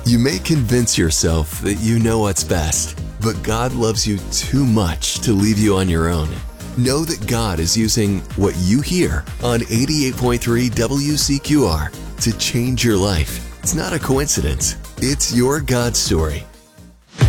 You may convince yourself that you know what's best, but God loves you too much to leave you on your own. Know that God is using what you hear on 88.3 WCQR to change your life. It's not a coincidence. It's your God story.